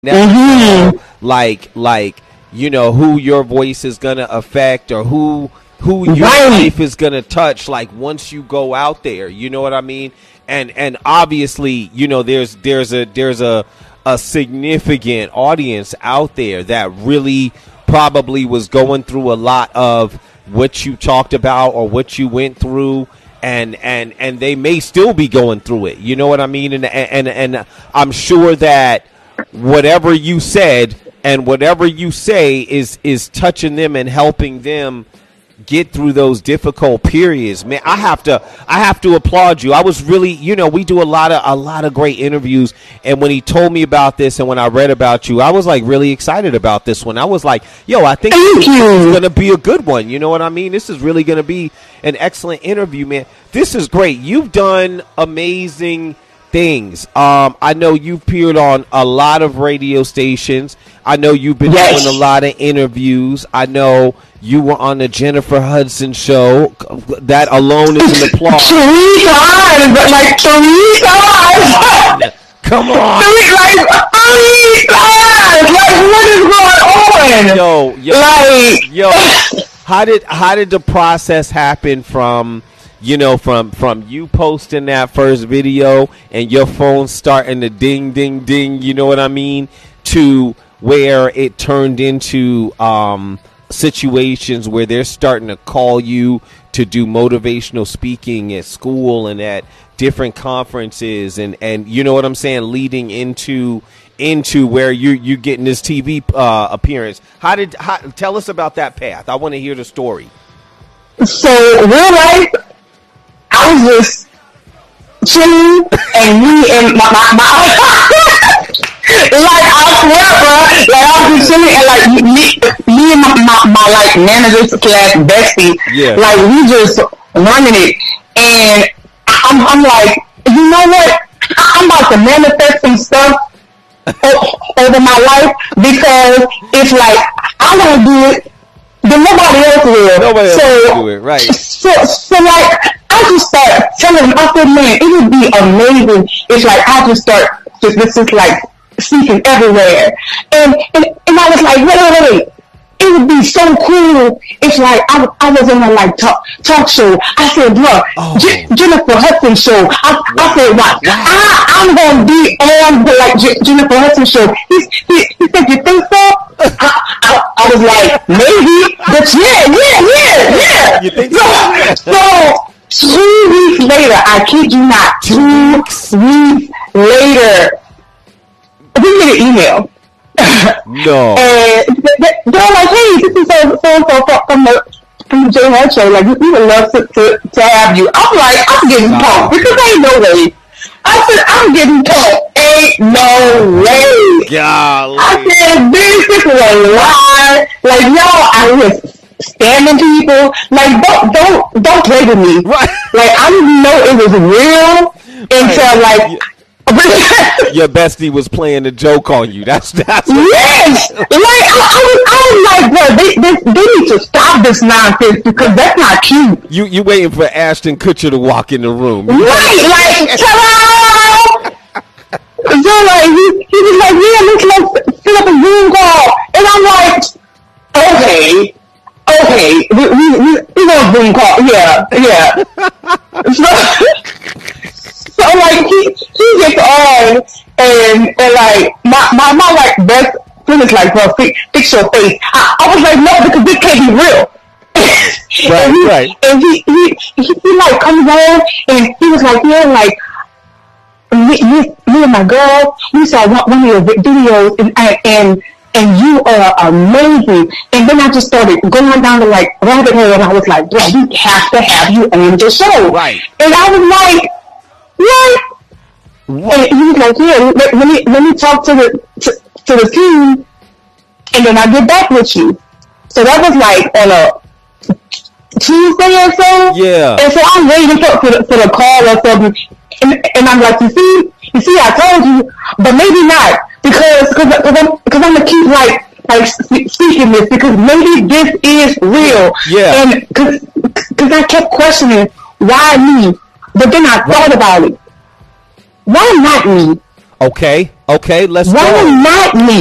never know, like who your voice is gonna affect, or who your life is gonna touch. Like once you go out there, you know what I mean. And obviously, there's a significant audience out there that really probably was going through a lot of what you talked about or what you went through. And they may still be going through it. You know what I mean? And I'm sure that whatever you said and whatever you say is touching them and helping them get through those difficult periods. Man, I have to applaud you. I was really, we do a lot of great interviews, and when he told me about this and when I read about you, I was like really excited about this one. I was like, yo, I think this is going to be a good one. You know what I mean? This is really going to be an excellent interview, man. This is great. You've done amazing things. I know you've appeared on a lot of radio stations. I know you've been doing a lot of interviews. I know you were on the Jennifer Hudson show. That alone is an applause. 3 times, like 3 times. Come on. 3 times. Like what is going on? How did the process happen from you posting that first video and your phone starting to ding, ding, ding, you know what I mean, to where it turned into situations where they're starting to call you to do motivational speaking at school and at different conferences and you know what I'm saying, leading into where you getting this TV appearance. Tell us about that path. I want to hear the story. So real life, I was just chilling, and me and my like I swear, bro, like I was just chilling, and like me and my like manager class bestie, like we just running it, and I'm like, you know what? I'm about to manifest some stuff over my life, because it's like I want to do it, then nobody else will. Nobody else will do it, right? So like I just start telling them, I said, man, it would be amazing if like I just start this is like speaking everywhere, and I was like, wait. It would be so cool if like I was in a like talk show. I said, bro, Jennifer Hudson show. I said, what? I'm gonna be on the like Jennifer Hudson show. He said, you think so? I was like, maybe, but yeah. You think so? So 2 weeks later, I kid you not, 2 weeks later, we get an email. No. And they're like, hey, this is so from the J Hud show. Like, we would love to have you. I'm like, I'm getting pumped, because ain't no way. I said, I'm getting pumped. Ain't no way. Golly. I said, this is a lie. Like, y'all, I was spamming people. Like, don't play with me. Right. Like, I didn't know it was real until like. Your bestie was playing a joke on you. That's yes. Like I was like, bro, they need to stop this nonsense, because that's not cute. You waiting for Ashton Kutcher to walk in the room, right? Like, hello. So like he was like, yeah, let's set up a Zoom call, and I'm like, okay, we gonna Zoom call, yeah. So like he gets on, and like my like best friend is like, bro, fix your face. I was like, no, because this can't be real. Right. And he like comes on, and he was like, yeah, like me and my girl, we saw one of your videos, and you are amazing. And then I just started going down to like rabbit hole, and I was like, bro, we have to have you on the show. Right. And I was like, what? And he was like, yeah, let me talk to the team, and then I'll get back with you. So that was like on a Tuesday or so. Yeah. And so I'm waiting for the call or something, and I'm like, you see, I told you, but maybe not, because I'm gonna keep like speaking this, because maybe this is real. Yeah. And because I kept questioning, why me? But then I thought about it. Why not me? Okay, let's Why go. not me?